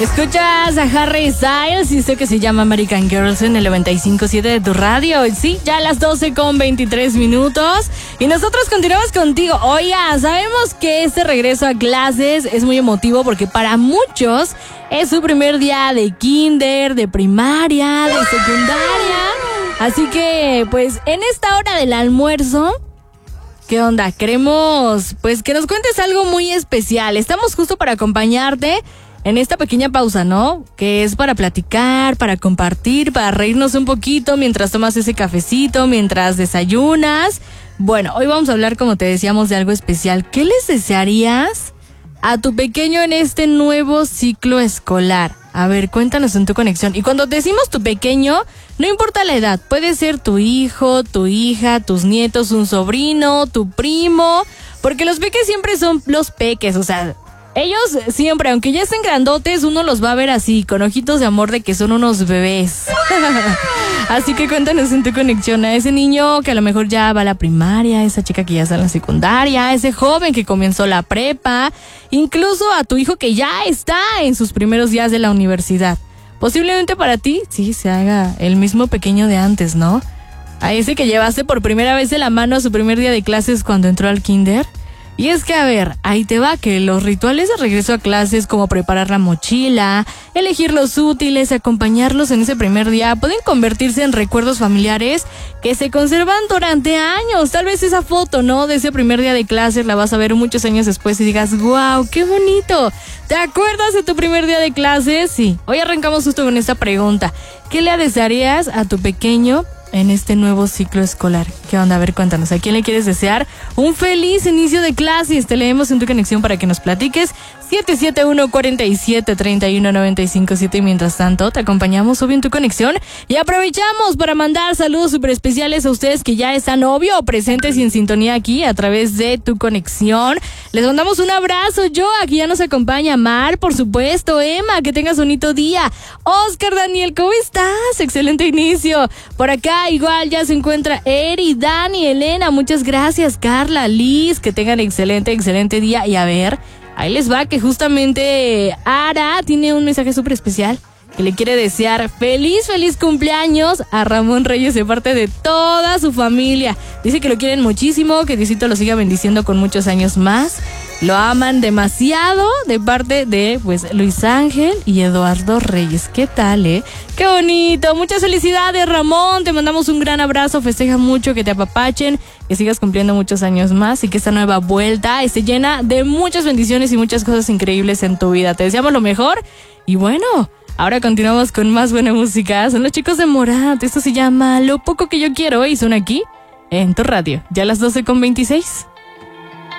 Escuchas a Harry Styles y esto que se llama American Girls en el 95.7 de tu radio. Sí, ya a las 12:23. Y nosotros continuamos contigo. Oiga, sabemos que este regreso a clases es muy emotivo porque para muchos es su primer día de kinder, de primaria, de secundaria. Así que, pues, en esta hora del almuerzo, ¿qué onda? Queremos, pues, que nos cuentes algo muy especial. Estamos justo para acompañarte en esta pequeña pausa, ¿no? Que es para platicar, para compartir, para reírnos un poquito mientras tomas ese cafecito, mientras desayunas. Bueno, hoy vamos a hablar, como te decíamos, de algo especial. ¿Qué les desearías a tu pequeño en este nuevo ciclo escolar? A ver, cuéntanos en tu conexión. Y cuando decimos tu pequeño, no importa la edad. Puede ser tu hijo, tu hija, tus nietos, un sobrino, tu primo. Porque los peques siempre son los peques, o sea, ellos siempre, aunque ya estén grandotes, uno los va a ver así, con ojitos de amor de que son unos bebés. Así que cuéntanos en tu conexión a ese niño que a lo mejor ya va a la primaria, a esa chica que ya está en la secundaria, a ese joven que comenzó la prepa, incluso a tu hijo que ya está en sus primeros días de la universidad. Posiblemente para ti, sí, se haga el mismo pequeño de antes, ¿no? A ese que llevaste por primera vez de la mano a su primer día de clases cuando entró al kinder. Y es que, a ver, ahí te va que los rituales de regreso a clases, como preparar la mochila, elegir los útiles, acompañarlos en ese primer día, pueden convertirse en recuerdos familiares que se conservan durante años. Tal vez esa foto, ¿no?, de ese primer día de clases la vas a ver muchos años después y digas, ¡wow, qué bonito! ¿Te acuerdas de tu primer día de clases? Sí. Hoy arrancamos justo con esta pregunta. ¿Qué le desearías a tu pequeño en este nuevo ciclo escolar? ¿Qué onda? A ver, cuéntanos, ¿a quién le quieres desear un feliz inicio de clases? Te leemos en tu conexión para que nos platiques. 771-47-31-95.7. Y mientras tanto, te acompañamos obvio en tu conexión y aprovechamos para mandar saludos súper especiales a ustedes que ya están obvio presentes y en sintonía aquí a través de tu conexión. Les mandamos un abrazo. Yo, aquí ya nos acompaña Mar, por supuesto, Emma, que tengas bonito día. Oscar, Daniel, ¿cómo estás? Excelente inicio. Por acá igual ya se encuentra Eri, Dani, Elena, muchas gracias, Carla, Liz, que tengan excelente día. Y a ver, ahí les va que justamente Ara tiene un mensaje súper especial que le quiere desear feliz cumpleaños a Ramón Reyes de parte de toda su familia. Dice que lo quieren muchísimo, que Diosito lo siga bendiciendo con muchos años más. Lo aman demasiado de parte de, pues, Luis Ángel y Eduardo Reyes. ¿Qué tal, ¡Qué bonito! Muchas felicidades, Ramón. Te mandamos un gran abrazo. Festeja mucho, que te apapachen, que sigas cumpliendo muchos años más y que esta nueva vuelta esté llena de muchas bendiciones y muchas cosas increíbles en tu vida. Te deseamos lo mejor. Y bueno, ahora continuamos con más buena música. Son los Chicos de Morat. Esto se llama Lo Poco Que Yo Quiero y son aquí en tu radio. Ya a las 12:26.